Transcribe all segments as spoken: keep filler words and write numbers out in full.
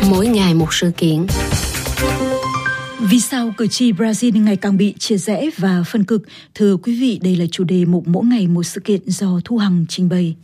Mỗi ngày một sự kiện. Vì sao cử tri Brazil ngày càng bị chia rẽ và phân cực? Thưa quý vị, đây là chủ đề mục Mỗi ngày một sự kiện do Thu Hằng trình bày.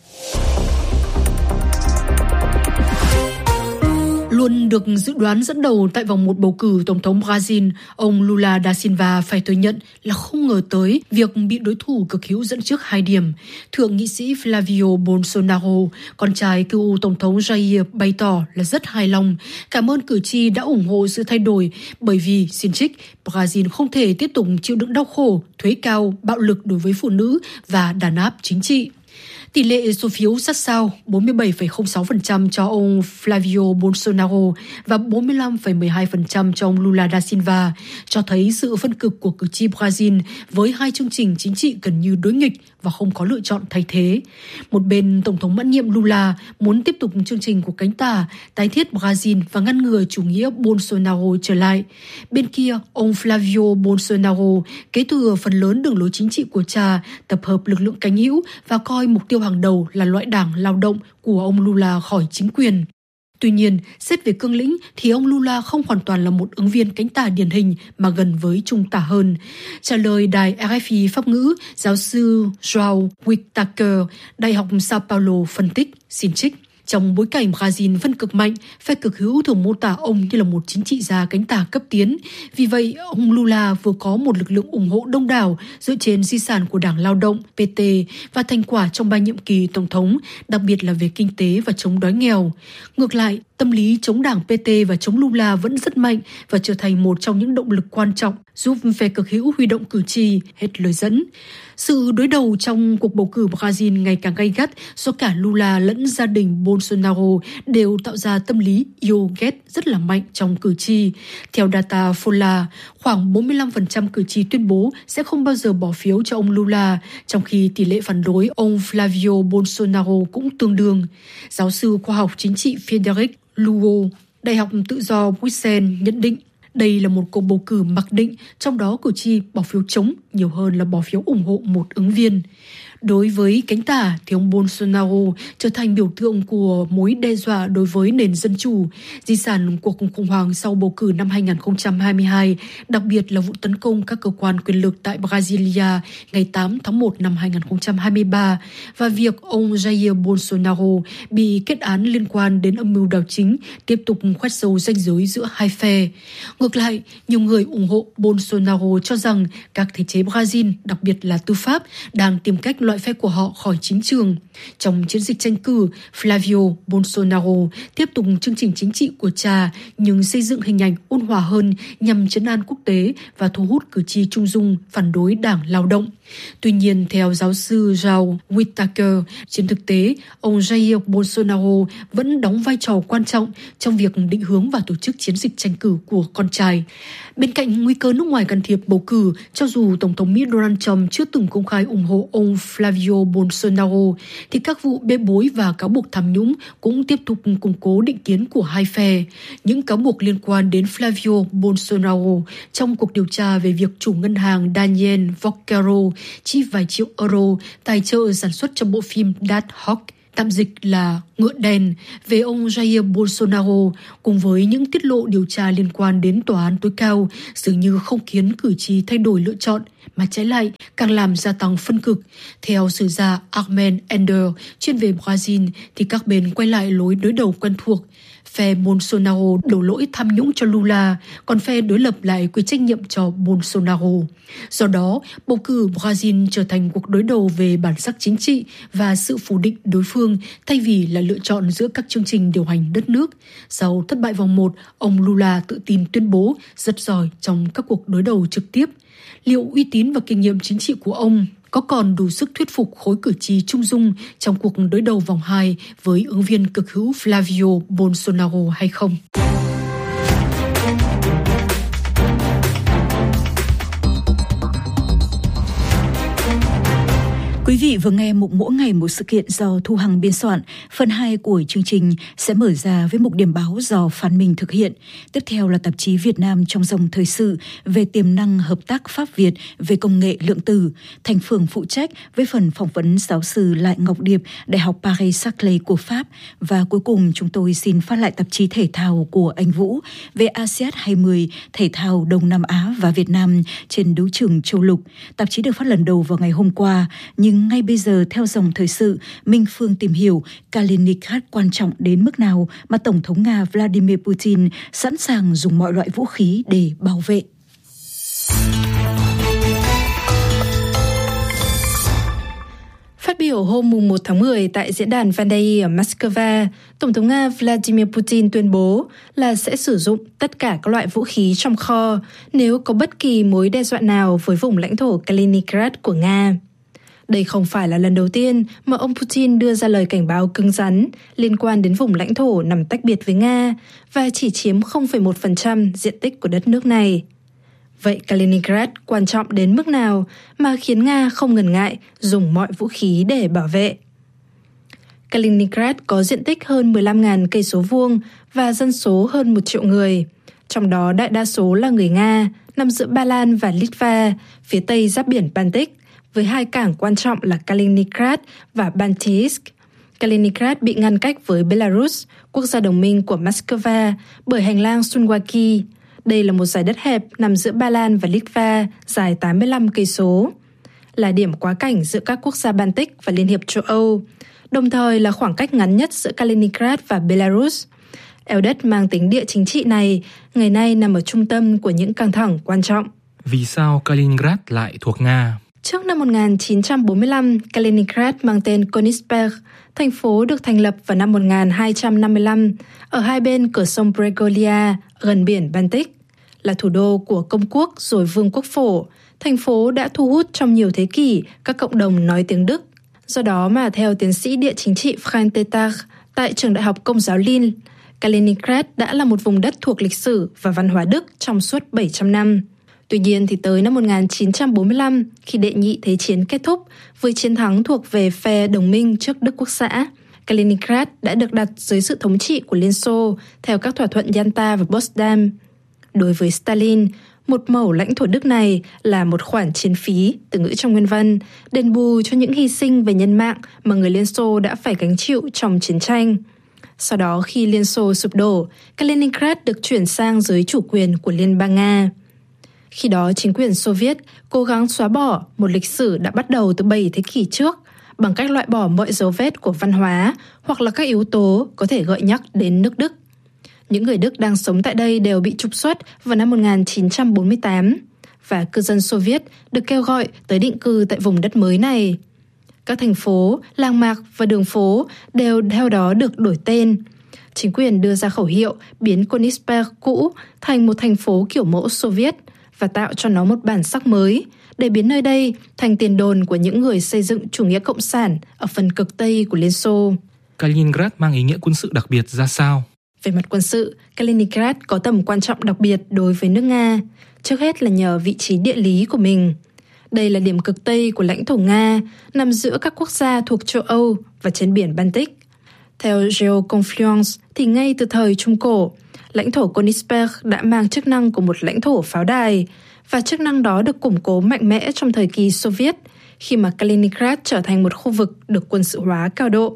Luôn được dự đoán dẫn đầu tại vòng một bầu cử Tổng thống Brazil, ông Lula da Silva phải thừa nhận là không ngờ tới việc bị đối thủ cực hữu dẫn trước hai điểm. Thượng nghị sĩ Flavio Bolsonaro, con trai cựu Tổng thống Jair, bày tỏ là rất hài lòng, cảm ơn cử tri đã ủng hộ sự thay đổi bởi vì, xin trích, Brazil không thể tiếp tục chịu đựng đau khổ, thuế cao, bạo lực đối với phụ nữ và đàn áp chính trị. Tỷ lệ số phiếu sát sao bốn mươi bảy phẩy không sáu phần trăm cho ông Flavio Bolsonaro và bốn mươi lăm phẩy mười hai phần trăm cho ông Lula da Silva cho thấy sự phân cực của cử tri Brazil với hai chương trình chính trị gần như đối nghịch và không có lựa chọn thay thế. Một bên, Tổng thống mãn nhiệm Lula muốn tiếp tục chương trình của cánh tả, tái thiết Brazil và ngăn ngừa chủ nghĩa Bolsonaro trở lại. Bên kia, ông Flavio Bolsonaro kế thừa phần lớn đường lối chính trị của cha, tập hợp lực lượng cánh hữu và coi mục tiêu hàng đầu là loại đảng lao động của ông Lula khỏi chính quyền. Tuy nhiên, xét về cương lĩnh thì ông Lula không hoàn toàn là một ứng viên cánh tả điển hình mà gần với trung tả hơn. Trả lời đài rờ ép i Pháp ngữ, giáo sư João Whittaker, Đại học Sao Paulo phân tích, xin trích. Trong bối cảnh Brazil phân cực mạnh, phe cực hữu thường mô tả ông như là một chính trị gia cánh tả cấp tiến. Vì vậy, ông Lula vừa có một lực lượng ủng hộ đông đảo dựa trên di sản của Đảng Lao động pê tê và thành quả trong ba nhiệm kỳ tổng thống, đặc biệt là về kinh tế và chống đói nghèo. Ngược lại, tâm lý chống Đảng pê tê và chống Lula vẫn rất mạnh và trở thành một trong những động lực quan trọng giúp phe cực hữu huy động cử tri, hết lời dẫn. Sự đối đầu trong cuộc bầu cử Brazil ngày càng gay gắt do cả Lula lẫn gia đình Bolsonaro đều tạo ra tâm lý yêu ghét rất là mạnh trong cử tri. Theo data Folha, khoảng bốn mươi lăm phần trăm cử tri tuyên bố sẽ không bao giờ bỏ phiếu cho ông Lula, trong khi tỷ lệ phản đối ông Flavio Bolsonaro cũng tương đương. Giáo sư khoa học chính trị Frederic Lugo, Đại học Tự do Bruxelles nhận định đây là một cuộc bầu cử mặc định, trong đó cử tri bỏ phiếu chống nhiều hơn là bỏ phiếu ủng hộ một ứng viên. Đối với cánh tả thì ông Bolsonaro trở thành biểu tượng của mối đe dọa đối với nền dân chủ, di sản cuộc khủng hoảng sau bầu cử năm hai không hai hai, đặc biệt là vụ tấn công các cơ quan quyền lực tại Brasilia ngày tám tháng một năm hai không hai ba và việc ông Jair Bolsonaro bị kết án liên quan đến âm mưu đảo chính tiếp tục khoét sâu ranh giới giữa hai phe. Ngược lại, nhiều người ủng hộ Bolsonaro cho rằng các thể chế Brazil, đặc biệt là tư pháp, đang tìm cách loại phe của họ khỏi chính trường. Trong chiến dịch tranh cử, Flavio Bolsonaro tiếp tục chương trình chính trị của cha nhưng xây dựng hình ảnh ôn hòa hơn nhằm trấn an quốc tế và thu hút cử tri trung dung phản đối Đảng Lao động. Tuy nhiên, theo giáo sư João Whittaker, trên thực tế, ông Jair Bolsonaro vẫn đóng vai trò quan trọng trong việc định hướng và tổ chức chiến dịch tranh cử của con trai. Bên cạnh nguy cơ nước ngoài can thiệp bầu cử, cho dù Tổng thống Mỹ Donald Trump chưa từng công khai ủng hộ ông Flavio Bolsonaro, thì các vụ bê bối và cáo buộc tham nhũng cũng tiếp tục củng cố định kiến của hai phe. Những cáo buộc liên quan đến Flavio Bolsonaro trong cuộc điều tra về việc chủ ngân hàng Daniel Voccaro chi vài triệu euro tài trợ sản xuất cho bộ phim Dark Horse, tạm dịch là Ngựa đen, về ông Jair Bolsonaro, cùng với những tiết lộ điều tra liên quan đến tòa án tối cao, dường như không khiến cử tri thay đổi lựa chọn, mà trái lại càng làm gia tăng phân cực. Theo sử gia Armen Ender, chuyên về Brazil, thì các bên quay lại lối đối đầu quen thuộc. Phe Bolsonaro đổ lỗi tham nhũng cho Lula, còn phe đối lập lại quy trách nhiệm cho Bolsonaro. Do đó, bầu cử Brazil trở thành cuộc đối đầu về bản sắc chính trị và sự phủ định đối phương thay vì là lựa chọn giữa các chương trình điều hành đất nước. Sau thất bại vòng một, ông Lula tự tin tuyên bố rất giỏi trong các cuộc đối đầu trực tiếp. Liệu uy tín và kinh nghiệm chính trị của ông có còn đủ sức thuyết phục khối cử tri trung dung trong cuộc đối đầu vòng hai với ứng viên cực hữu Flavio Bolsonaro hay không? Quý vị vừa nghe mục mỗi ngày một sự kiện do Thu Hằng biên soạn. Phần hai của chương trình sẽ mở ra với mục điểm báo do Phan Minh thực hiện. Tiếp theo là tạp chí Việt Nam trong dòng thời sự về tiềm năng hợp tác Pháp-Việt về công nghệ lượng tử. Thành Phường phụ trách với phần phỏng vấn giáo sư Lại Ngọc Điệp, Đại học Paris-Saclay của Pháp. Và cuối cùng chúng tôi xin phát lại tạp chí thể thao của anh Vũ về a si át hai mươi, thể thao Đông Nam Á và Việt Nam trên đấu trường châu lục. Tạp chí được phát lần đầu vào ngày hôm qua, nhưng ngay bây giờ theo dòng thời sự, Minh Phương tìm hiểu Kaliningrad quan trọng đến mức nào mà Tổng thống Nga Vladimir Putin sẵn sàng dùng mọi loại vũ khí để bảo vệ. Phát biểu hôm mùng một tháng mười tại diễn đàn Vandai ở Moscow, Tổng thống Nga Vladimir Putin tuyên bố là sẽ sử dụng tất cả các loại vũ khí trong kho nếu có bất kỳ mối đe dọa nào với vùng lãnh thổ Kaliningrad của Nga. Đây không phải là lần đầu tiên mà ông Putin đưa ra lời cảnh báo cứng rắn liên quan đến vùng lãnh thổ nằm tách biệt với Nga và chỉ chiếm không phẩy một phần trăm diện tích của đất nước này. Vậy Kaliningrad quan trọng đến mức nào mà khiến Nga không ngần ngại dùng mọi vũ khí để bảo vệ? Kaliningrad có diện tích hơn mười lăm nghìn cây số vuông và dân số hơn một triệu người, trong đó đại đa số là người Nga, nằm giữa Ba Lan và Litva, phía tây giáp biển Baltic, với hai cảng quan trọng là Kaliningrad và Baltiysk. Kaliningrad bị ngăn cách với Belarus, quốc gia đồng minh của Moscow, bởi hành lang Suwalki. Đây là một dải đất hẹp nằm giữa Ba Lan và Litva, dài tám mươi lăm cây số, là điểm quá cảnh giữa các quốc gia Baltic và Liên hiệp châu Âu, đồng thời là khoảng cách ngắn nhất giữa Kaliningrad và Belarus. Eo đất mang tính địa chính trị này ngày nay nằm ở trung tâm của những căng thẳng quan trọng. Vì sao Kaliningrad lại thuộc Nga? Trước năm một nghìn chín trăm bốn mươi lăm, Kaliningrad mang tên Konigsberg. Thành phố được thành lập vào năm một nghìn hai trăm năm mươi lăm ở hai bên cửa sông Bregolia, gần biển Baltic. Là thủ đô của công quốc rồi vương quốc phổ, thành phố đã thu hút trong nhiều thế kỷ các cộng đồng nói tiếng Đức. Do đó mà theo tiến sĩ địa chính trị Frank Tetar tại trường đại học Công giáo Lille, Kaliningrad đã là một vùng đất thuộc lịch sử và văn hóa Đức trong suốt bảy trăm năm. Tuy nhiên thì tới năm một nghìn chín trăm bốn mươi lăm, khi Đệ nhị Thế chiến kết thúc với chiến thắng thuộc về phe đồng minh trước Đức Quốc xã, Kaliningrad đã được đặt dưới sự thống trị của Liên Xô theo các thỏa thuận Yalta và Potsdam. Đối với Stalin, một mẩu lãnh thổ Đức này là một khoản chiến phí, từ ngữ trong nguyên văn, đền bù cho những hy sinh về nhân mạng mà người Liên Xô đã phải gánh chịu trong chiến tranh. Sau đó khi Liên Xô sụp đổ, Kaliningrad được chuyển sang dưới chủ quyền của Liên bang Nga. Khi đó chính quyền Xô Viết cố gắng xóa bỏ một lịch sử đã bắt đầu từ bảy thế kỷ trước bằng cách loại bỏ mọi dấu vết của văn hóa hoặc là các yếu tố có thể gợi nhắc đến nước Đức. Những người Đức đang sống tại đây đều bị trục xuất vào năm một nghìn chín trăm bốn mươi tám và cư dân Xô Viết được kêu gọi tới định cư tại vùng đất mới này. Các thành phố, làng mạc và đường phố đều theo đó được đổi tên. Chính quyền đưa ra khẩu hiệu biến Konigsberg cũ thành một thành phố kiểu mẫu Xô Viết và tạo cho nó một bản sắc mới để biến nơi đây thành tiền đồn của những người xây dựng chủ nghĩa cộng sản ở phần cực Tây của Liên Xô. Kaliningrad mang ý nghĩa quân sự đặc biệt ra sao? Về mặt quân sự, Kaliningrad có tầm quan trọng đặc biệt đối với nước Nga, trước hết là nhờ vị trí địa lý của mình. Đây là điểm cực Tây của lãnh thổ Nga, nằm giữa các quốc gia thuộc châu Âu và trên biển Baltic. Theo GeoConfluence thì ngay từ thời Trung Cổ, lãnh thổ Konigsberg đã mang chức năng của một lãnh thổ pháo đài, và chức năng đó được củng cố mạnh mẽ trong thời kỳ Xô Viết, khi mà Kaliningrad trở thành một khu vực được quân sự hóa cao độ.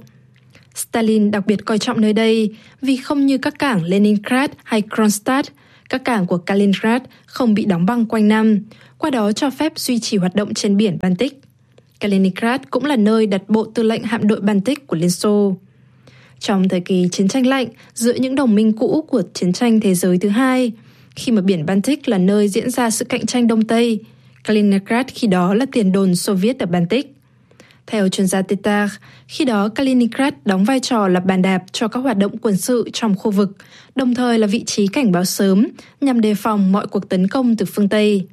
Stalin đặc biệt coi trọng nơi đây vì không như các cảng Leningrad hay Kronstadt, các cảng của Kaliningrad không bị đóng băng quanh năm, qua đó cho phép duy trì hoạt động trên biển Baltic. Kaliningrad cũng là nơi đặt bộ tư lệnh hạm đội Baltic của Liên Xô. Trong thời kỳ chiến tranh lạnh giữa những đồng minh cũ của chiến tranh thế giới thứ hai, khi mà biển Baltic là nơi diễn ra sự cạnh tranh Đông Tây, Kaliningrad khi đó là tiền đồn Xô Viết ở Baltic. Theo chuyên gia Tetar, khi đó Kaliningrad đóng vai trò là bàn đạp cho các hoạt động quân sự trong khu vực, đồng thời là vị trí cảnh báo sớm nhằm đề phòng mọi cuộc tấn công từ phương Tây.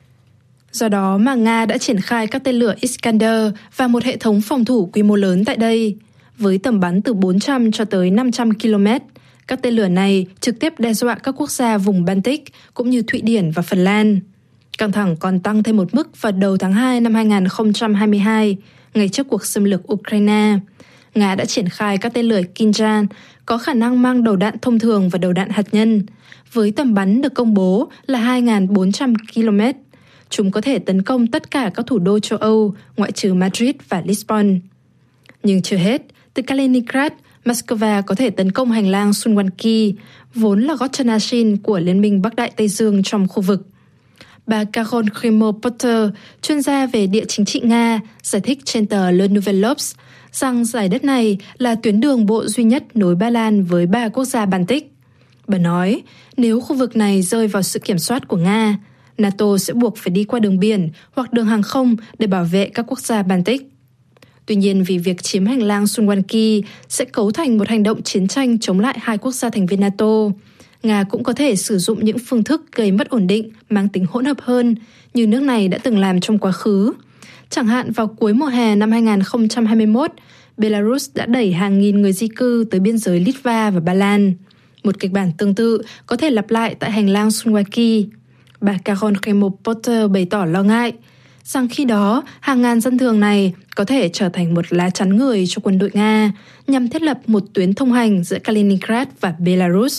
Do đó mà Nga đã triển khai các tên lửa Iskander và một hệ thống phòng thủ quy mô lớn tại đây. Với tầm bắn từ bốn trăm cho tới năm trăm ki lô mét, các tên lửa này trực tiếp đe dọa các quốc gia vùng Baltic cũng như Thụy Điển và Phần Lan. Căng thẳng còn tăng thêm một mức vào đầu tháng hai năm hai nghìn không trăm hai mươi hai, ngay trước cuộc xâm lược Ukraine. Nga đã triển khai các tên lửa Kinzhal có khả năng mang đầu đạn thông thường và đầu đạn hạt nhân, với tầm bắn được công bố là hai nghìn bốn trăm ki lô mét. Chúng có thể tấn công tất cả các thủ đô châu Âu, ngoại trừ Madrid và Lisbon. Nhưng chưa hết, từ Kaliningrad, Moscow có thể tấn công hành lang Suwalki, vốn là gót chân Ashin của Liên minh Bắc Đại Tây Dương trong khu vực. Bà Carol Krimo-Potter, chuyên gia về địa chính trị Nga, giải thích trên tờ Le Nouvel Obs rằng giải đất này là tuyến đường bộ duy nhất nối Ba Lan với ba quốc gia Baltic. Bà nói, nếu khu vực này rơi vào sự kiểm soát của Nga, NATO sẽ buộc phải đi qua đường biển hoặc đường hàng không để bảo vệ các quốc gia Baltic. Tuy nhiên, vì việc chiếm hành lang Suwalki sẽ cấu thành một hành động chiến tranh chống lại hai quốc gia thành viên NATO, Nga cũng có thể sử dụng những phương thức gây mất ổn định mang tính hỗn hợp hơn như nước này đã từng làm trong quá khứ. Chẳng hạn vào cuối mùa hè năm hai nghìn không trăm hai mươi mốt, Belarus đã đẩy hàng nghìn người di cư tới biên giới Litva và Ba Lan. Một kịch bản tương tự có thể lặp lại tại hành lang Suwalki. Bà Carol Krimo-Potter bày tỏ lo ngại rằng khi đó hàng ngàn dân thường này có thể trở thành một lá chắn người cho quân đội Nga nhằm thiết lập một tuyến thông hành giữa Kaliningrad và Belarus.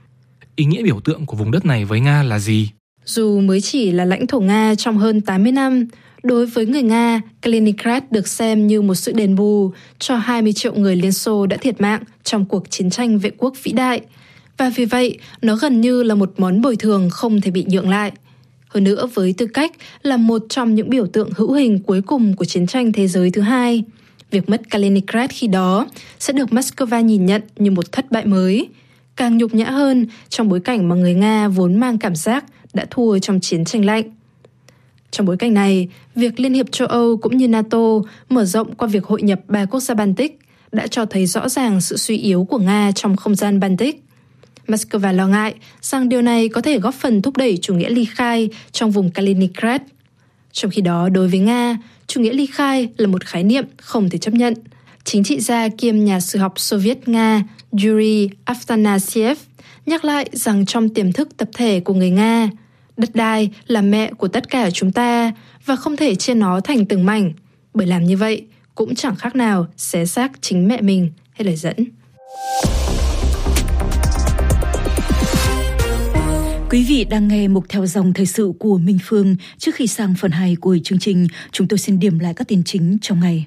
Ý nghĩa biểu tượng của vùng đất này với Nga là gì? Dù mới chỉ là lãnh thổ Nga trong hơn tám mươi năm, đối với người Nga, Kaliningrad được xem như một sự đền bù cho hai mươi triệu người Liên Xô đã thiệt mạng trong cuộc chiến tranh vệ quốc vĩ đại. Và vì vậy, nó gần như là một món bồi thường không thể bị nhượng lại. Hơn nữa, với tư cách là một trong những biểu tượng hữu hình cuối cùng của chiến tranh thế giới thứ hai, việc mất Kaliningrad khi đó sẽ được Moscow nhìn nhận như một thất bại mới, càng nhục nhã hơn trong bối cảnh mà người Nga vốn mang cảm giác đã thua trong chiến tranh lạnh. Trong bối cảnh này, việc Liên hiệp châu Âu cũng như NATO mở rộng qua việc hội nhập ba quốc gia Baltic đã cho thấy rõ ràng sự suy yếu của Nga trong không gian Baltic. Moscow lo ngại rằng điều này có thể góp phần thúc đẩy chủ nghĩa ly khai trong vùng Kaliningrad. Trong khi đó, đối với Nga, chủ nghĩa ly khai là một khái niệm không thể chấp nhận. Chính trị gia kiêm nhà sử học Xô Viết Nga Yuri Aftanasiev nhắc lại rằng trong tiềm thức tập thể của người Nga, đất đai là mẹ của tất cả chúng ta và không thể chia nó thành từng mảnh, bởi làm như vậy cũng chẳng khác nào xé xác chính mẹ mình. Hay lời dẫn. Quý vị đang nghe mục theo dòng thời sự của Minh Phương. Trước khi sang phần hai của chương trình, chúng tôi xin điểm lại các tin chính trong ngày.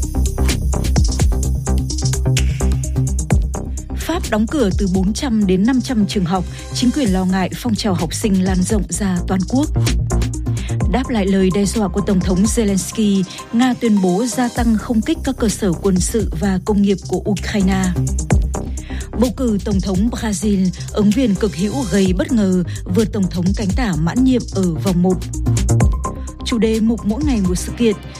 Pháp đóng cửa từ bốn trăm đến năm trăm trường học, chính quyền lo ngại phong trào học sinh lan rộng ra toàn quốc. Đáp lại lời đe dọa của Tổng thống Zelensky, Nga tuyên bố gia tăng không kích các cơ sở quân sự và công nghiệp của Ukraine. Bầu cử Tổng thống Brazil, ứng viên cực hữu gây bất ngờ vượt Tổng thống cánh tả mãn nhiệm ở vòng một. Chủ đề mục mỗi ngày một sự kiện,